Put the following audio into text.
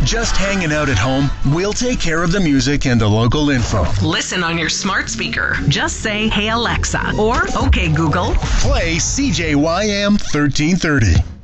Just hanging out at home? We'll take care of the music and the local info. Listen on your smart speaker. Just say, "Hey Alexa," or "Okay Google." Play CJYM 1330.